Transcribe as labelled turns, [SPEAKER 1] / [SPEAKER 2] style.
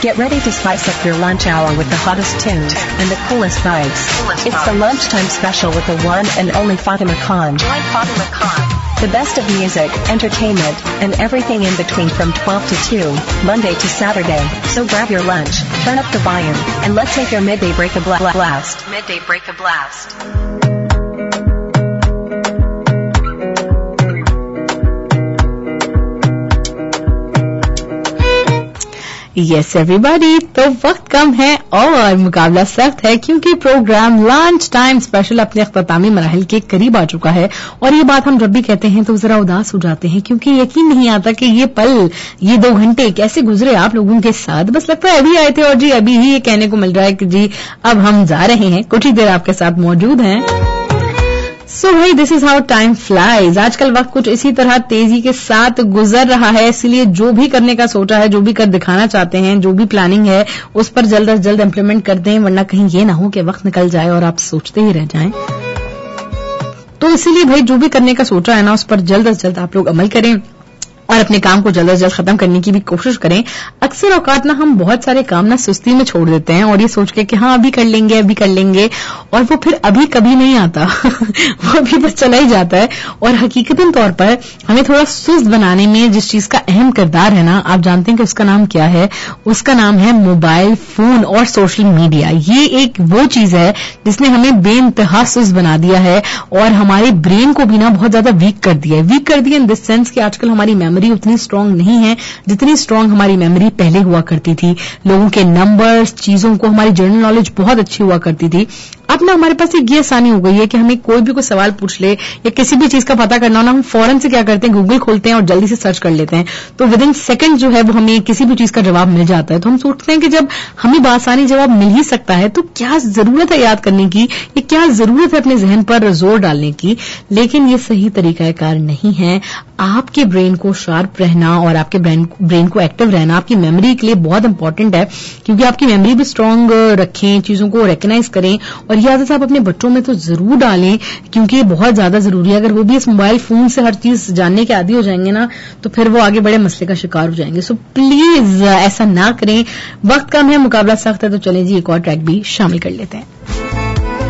[SPEAKER 1] Get ready to spice up your lunch hour with the hottest tunes and the coolest vibes. It's the lunchtime special with the one and only Fatima Khan. Join Fatima Khan. The best of music, entertainment, and everything in between from 12 to 2, Monday to Saturday. So grab your lunch, turn up the volume, and let's take your midday break a blast. Midday break a blast.
[SPEAKER 2] Yes everybody, तो वक्त कम है और मुकाबला सख्त है क्योंकि programme lunch time special अपने अख्तामी मराहिल के करीब आ चुका है। और ये बात हम जब भी कहते हैं तो जरा उदास हो जाते हैं क्योंकि यकीन नहीं आता कि ये पल, ये 2 घंटे कैसे गुजरे आप लोगों के साथ। बस लगता है अभी आए थे और जी अभी ही ये कहने को मिल रहा है कि जी अब हम जा रहे हैं, कुछ ही देर आपके साथ मौजूद हैं। सो भाई, this is how time flies. आजकल वक्त कुछ इसी तरह तेजी के साथ गुजर रहा है, इसलिए जो भी करने का सोचा है, जो भी कर दिखाना चाहते हैं, जो भी प्लानिंग है, उस पर जल्द अज जल्द इम्प्लीमेंट कर दें, वरना कहीं ये ना हो कि वक्त निकल जाए और आप सोचते ही रह जाएं। तो इसीलिए भाई जो भी करने का सोचा है ना, उस पर जल्द अज जल्द आप लोग अमल करें और अपने काम को जल्द से जल्द खत्म करने की भी कोशिश करें। अक्सर औकात ना हम बहुत सारे काम ना सुस्ती में छोड़ देते हैं और ये सोच के कि हाँ अभी कर लेंगे और वो फिर अभी कभी नहीं आता वो अभी बस चला ही जाता है। और हकीकतन तौर पर हमें थोड़ा सुस्त बनाने में जिस चीज का अहम किरदार है ना, आप जानते हैं कि उसका नाम क्या है? उसका नाम है मोबाइल फोन और सोशल मीडिया। ये एक वो चीज है जिसने हमें बेइंतहा सुस्त बना दिया है और हमारे ब्रेन को भी ना बहुत ज्यादा वीक कर दिया इन दिस सेंस कि आजकल हमारी मेमोरी उतनी स्ट्रांग नहीं है जितनी स्ट्रांग हमारी मेमोरी पहले हुआ करती थी। लोगों के नंबर्स, चीजों को, हमारी जनरल नॉलेज बहुत अच्छी हुआ करती थी। अब ना हमारे पास एक ये आसानी हो गई है कि हमें कोई भी कोई सवाल पूछ ले या किसी भी चीज का पता करना हो ना, हम फौरन से क्या करते हैं, गूगल खोलते हैं और जल्दी से सर्च कर लेते हैं। तो विद इन सेकंड जो है वो हमें किसी भी चीज का जवाब मिल जाता है। तो हम सोचते हैं कि जब हमें बासानी जवाब मिल ही सकता है तो क्या जरूरत है याद करने की, या क्या जरूरत है अपने जहन पर जोर डालने की। लेकिन ये सही तरीकाकार नहीं है। आपके ब्रेन को शार्प रहना और आपके ब्रेन को एक्टिव रहना आपकी मेमोरी के लिए बहुत इंपॉर्टेंट है, क्योंकि आपकी मेमोरी भी स्ट्रांग रखें, चीजों को रिकग्नाइज करें। और ये आदत आप अपने बच्चों में तो जरूर डालें क्योंकि ये बहुत ज्यादा जरूरी है। अगर वो भी इस मोबाइल फोन से हर चीज जानने के आदी हो जाएंगे ना, तो फिर वो आगे बड़े मसले का शिकार हो जाएंगे। सो प्लीज ऐसा ना करें। वक्त कम है, मुकाबला सख्त है, तो चलें जी एक और ट्रैक भी शामिल कर लेते हैं।